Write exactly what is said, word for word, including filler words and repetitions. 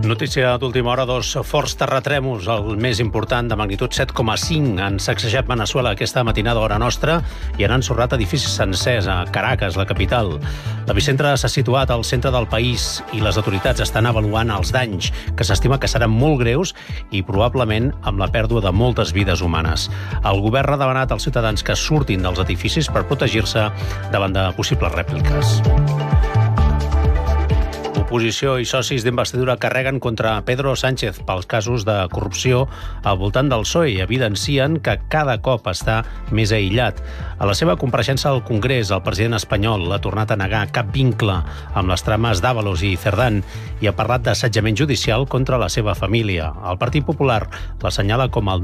Notícia d'última hora, dos forts terratrèmols, el més important de magnitud set coma cinc, han sacsejat Veneçuela aquesta matinada a hora nostra i han ensorrat edificis sencers a Caracas, la capital. L'epicentre s'ha situat al centre del país i les autoritats estan avaluant els danys, que s'estima que seran molt greus i probablement amb la pèrdua de moltes vides humanes. El govern ha demanat als ciutadans que surtin dels edificis per protegir-se davant de possibles rèpliques. Oposició i socis d'investidura carreguen contra Pedro Sánchez pels casos de corrupció al voltant del P S O E i evidencien que cada cop està més aïllat. A la seva compareixença al Congrés, el president espanyol ha tornat a negar cap vincle amb les trames d'Ábalos i Cerdán i ha parlat d'assetjament judicial contra la seva família. El Partit Popular l'assenyala com el